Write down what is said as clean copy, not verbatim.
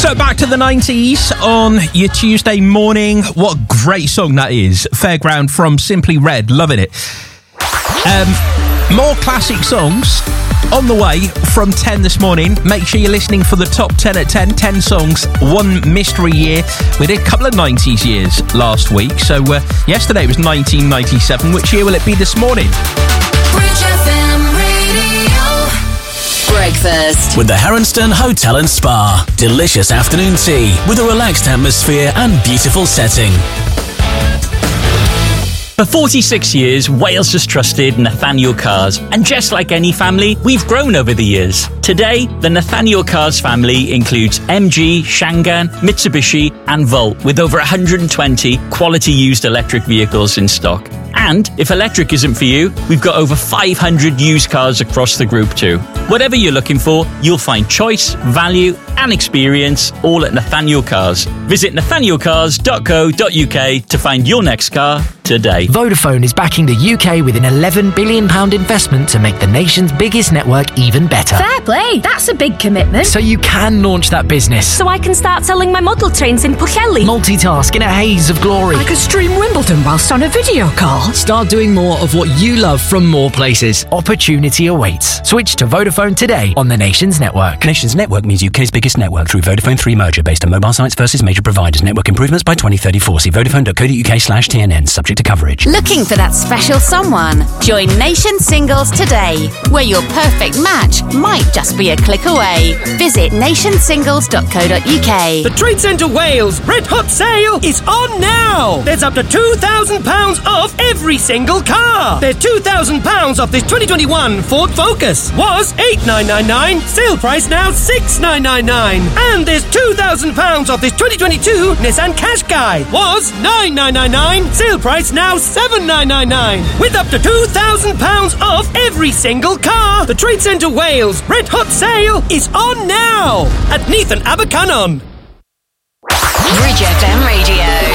So back to the 90s on your Tuesday morning. What a great song that is. Fairground from Simply Red. Loving it. More classic songs on the way from 10 this morning. Make sure you're listening for the top 10 at 10. 10 songs, one mystery year. We did a couple of 90s years last week. So yesterday was 1997. Which year will it be this morning? Breakfast with the Heronston Hotel and Spa. Delicious afternoon tea with a relaxed atmosphere and beautiful setting. For 46 years, Wales has trusted Nathaniel Cars, and just like any family, we've grown over the years. Today, the Nathaniel Cars family includes MG, Shangan, Mitsubishi and Volt, with over 120 quality used electric vehicles in stock. And if electric isn't for you, we've got over 500 used cars across the group too. Whatever you're looking for, you'll find choice, value and experience all at Nathaniel Cars. Visit nathanielcars.co.uk to find your next car today. Vodafone is backing the UK with an £11 billion investment to make the nation's biggest network even better. Fair play, that's a big commitment. So you can launch that business. So I can start selling my model trains in Pwllheli. Multitask in a haze of glory. I could stream Wimbledon whilst on a video call. Start doing more of what you love from more places. Opportunity awaits. Switch to Vodafone today on the Nation's network. Nation's network means UK's biggest network through Vodafone 3 merger based on mobile sites versus major providers. Network improvements by 2034. See vodafone.co.uk/TNN. Subject to coverage. Looking for that special someone? Join Nation Singles today, where your perfect match might just be a click away. Visit nationsingles.co.uk. The Trade Centre Wales Red Hot Sale is on now! There's up to £2,000 off every single car! There's £2,000 off this 2021 Ford Focus. Was $8,999, sale price now $6,999. And there's £2,000 off this 2022 Nissan Qashqai. Was $9,999, sale price now $7,999. With up to £2,000 off every single car. The Trade Centre Wales Red Hot Sale is on now at Neath and Abercynon. Bridge FM Radio.